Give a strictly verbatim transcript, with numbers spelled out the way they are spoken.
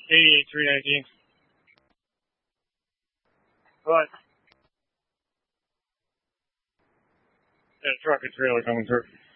eighty-eight three nineteen. What? Yeah, truck and trailer coming through.